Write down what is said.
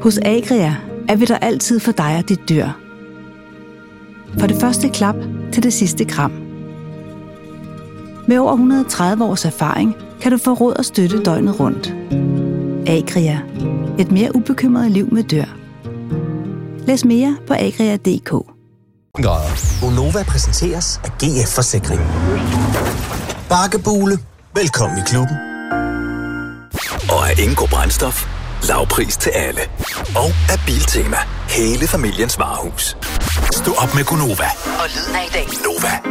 Hos Agria er vi der altid for dig og dit dyr. For det første klap til det sidste kram. Med over 130 års erfaring kan du få råd og støtte døgnet rundt. Agria. Et mere ubekymret liv med dyr. Læs mere på agria.dk. Gonova præsenteres af GF Forsikring. Bakkebule. Velkommen i klubben. Og af Ingo Brændstof. Lavpris til alle. Og af Biltema. Hele familiens varehus. Stå op med Gonova. Og lyden af i dag. Nova.